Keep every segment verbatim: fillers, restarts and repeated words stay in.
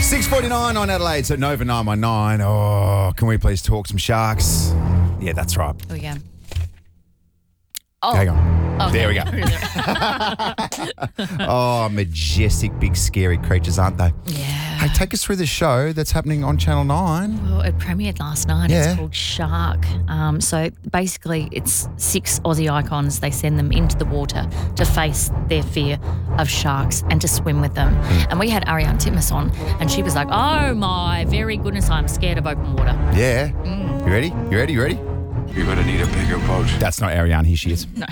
six forty-nine on Adelaide, so Nova nine one nine. Oh, can we please talk some sharks? Yeah, that's right. Oh, yeah. Oh. Hang on. Okay. There we go. Oh, majestic, big, scary creatures, aren't they? Yeah. Hey, take us through the show that's happening on Channel nine. Well, it premiered last night. Yeah. It's called Shark. Um, so basically, it's six Aussie icons. They send them into the water to face their fear of sharks and to swim with them. Mm. And we had Ariane Titmus on, and she was like, "Oh my very goodness, I'm scared of open water." Yeah. Mm. You ready? You ready? You ready? You're going to need a bigger boat. That's not Ariane. Here she is. No.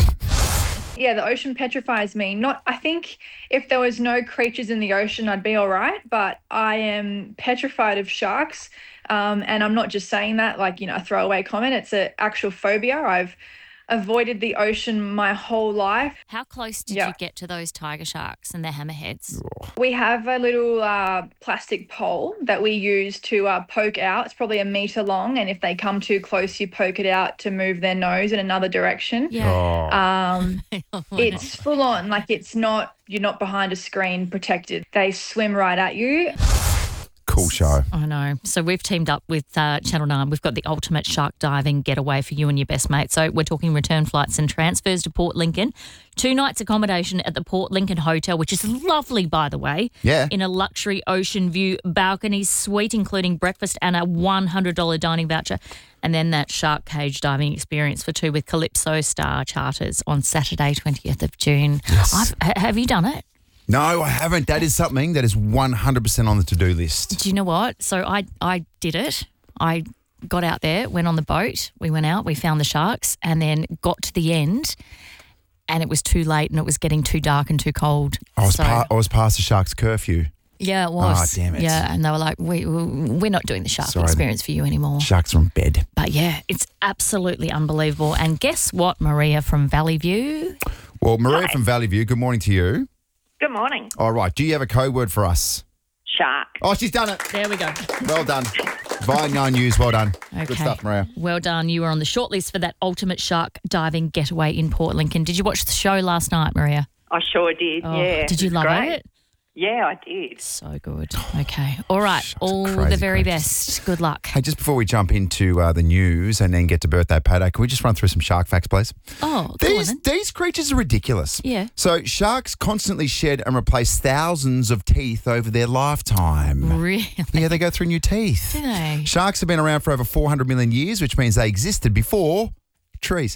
Yeah, the ocean petrifies me. Not, I think if there was no creatures in the ocean, I'd be all right. But I am petrified of sharks, um, and I'm not just saying that like you know a throwaway comment. It's an actual phobia. I've avoided the ocean my whole life. How close did Yeah. you get to those tiger sharks and their hammerheads? We have a little uh, plastic pole that we use to uh, poke out. It's probably a metre long, and if they come too close, you poke it out to move their nose in another direction. Yeah. Oh. Um, Oh, it's full on, like it's not, you're not behind a screen protected. They swim right at you. Cool show. I know. So we've teamed up with uh, Channel nine. We've got the ultimate shark diving getaway for you and your best mate. So we're talking return flights and transfers to Port Lincoln. Two nights accommodation at the Port Lincoln Hotel, which is lovely, by the way. Yeah. In a luxury ocean view balcony suite, including breakfast and a one hundred dollars dining voucher. And then that shark cage diving experience for two with Calypso Star Charters on Saturday, twentieth of June. Yes. I've, ha- have you done it? No, I haven't. That is something that is one hundred percent on the to-do list. Do you know what? So I I did it. I got out there, went on the boat. We went out, we found the sharks, and then got to the end, and it was too late, and it was getting too dark and too cold. I was, So- pa- I was past the Sharks curfew. yeah, it was. Ah, damn it. Yeah, and they were like, we, we're not doing the shark Sorry. experience for you anymore. Sharks are in bed. But yeah, it's absolutely unbelievable. And guess what, Maria from Valley View? Well, Maria from Valley View, good morning to you. Good morning. All right, do you have a code word for us? Shark. Oh, she's done it. There we go. Well done. Vine Nine News, well done. Okay. Good stuff, Maria. Well done. You were on the shortlist for that ultimate shark diving getaway in Port Lincoln. Did you watch the show last night, Maria? I sure did, Oh, yeah. Did you It's love great. it? Yeah, I did. So good. Okay. All right. Shucks, All crazy the very creatures. best. Good luck. Hey, just before we jump into uh, the news and then get to birthday payday, can we just run through some shark facts, please? Oh, go on These then. these creatures are ridiculous. Yeah. So sharks constantly shed and replace thousands of teeth over their lifetime. Really? Yeah, they go through new teeth. Do they? Sharks have been around for over four hundred million years, which means they existed before trees.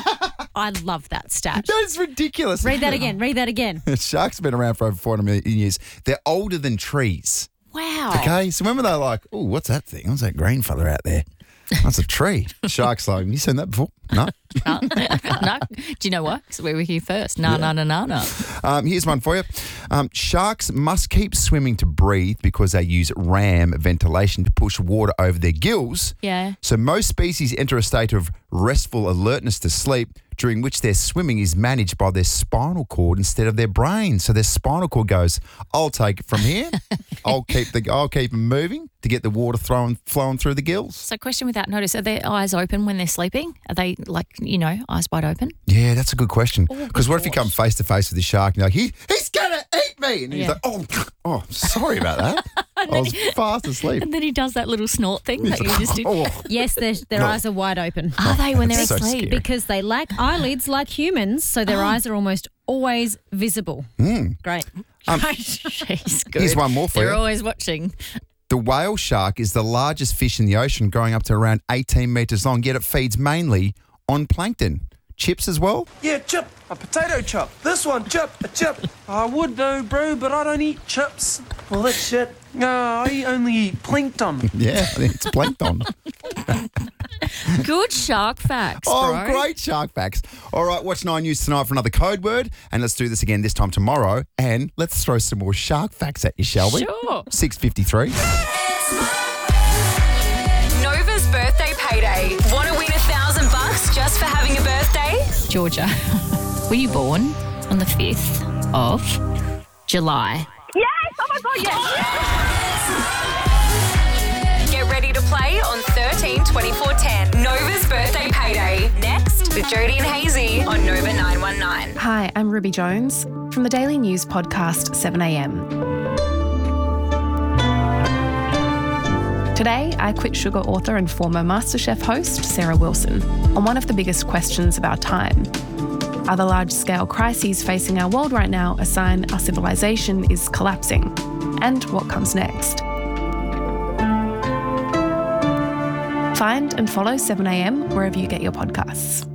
I love that stat. That is ridiculous. Read that again. Read that again. Sharks have been around for over four hundred million years. They're older than trees. Wow. Okay, so remember they're like, oh, what's that thing? What's that green fella out there? That's a tree. Shark's like, you seen that before? No. no. No. Do you know what? Because we were here first. No, no, no, no, no. Um, here's one for you. Um, sharks must keep swimming to breathe because they use ram ventilation to push water over their gills. Yeah. So most species enter a state of restful alertness to sleep, during which their swimming is managed by their spinal cord instead of their brain. So their spinal cord goes, I'll take it from here. I'll keep the I'll keep them moving to get the water throwing flowing through the gills. So question without notice, are their eyes open when they're sleeping? Are they like, you know, eyes wide open? Yeah, that's a good question. Oh, Because good what if you come gosh. face to face with the shark and you're like, he, he's gonna eat me, and he's Yeah. like, oh, oh, sorry about that. I was fast asleep. And then he does that little snort thing that you just did. Oh. Yes, their, their No. eyes are wide open. Are they when they're That's so asleep? scary. Because they lack eyelids like humans, so their eyes are almost always visible. Great. Great. Jeez, good. Here's one more for They're you. always watching. The whale shark is the largest fish in the ocean, growing up to around eighteen metres long, yet it feeds mainly on plankton. Chips as well? Yeah, chip. A potato chip. This one, chip. A chip. I would though, bro, but I don't eat chips. Well, that shit. No, I only eat plankton. Yeah, I think it's plankton. Good shark facts, Oh, bro. great shark facts. All right, watch Nine News tonight for another code word, and let's do this again this time tomorrow, and let's throw some more shark facts at you, shall we? Sure. six fifty-three. Nova's birthday payday. Want to win a thousand bucks just for having a birthday? Georgia, were you born on the fifth of July? Yes! Oh my God, yes! Get ready to play on thirteen twenty-four ten. Nova's birthday payday. Next with Jody and Hazy on Nova nine one nine. Hi, I'm Ruby Jones from the Daily News podcast seven a m. Today, I Quit Sugar author and former MasterChef host Sarah Wilson on one of the biggest questions of our time. Are the large-scale crises facing our world right now a sign our civilization is collapsing? And what comes next? Find and follow seven a m wherever you get your podcasts.